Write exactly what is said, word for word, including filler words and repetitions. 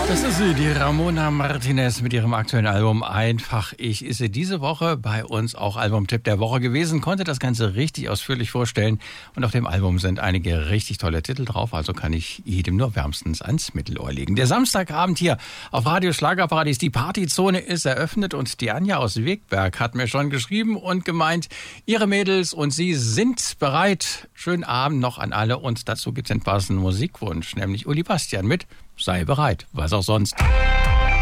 Das ist sie, die Ramona Martinez mit ihrem aktuellen Album Einfach Ich. Ist sie diese Woche bei uns auch Albumtipp der Woche gewesen, konnte das Ganze richtig ausführlich vorstellen. Und auf dem Album sind einige richtig tolle Titel drauf, also kann ich jedem nur wärmstens ans Mittelohr legen. Der Samstagabend hier auf Radio Schlagerparadies, die Partyzone ist eröffnet und die Anja aus Wegberg hat mir schon geschrieben und gemeint, ihre Mädels und sie sind bereit. Schönen Abend noch an alle und dazu gibt es einen passenden Musikwunsch, nämlich Uli Bastian mit Sei bereit, was auch sonst.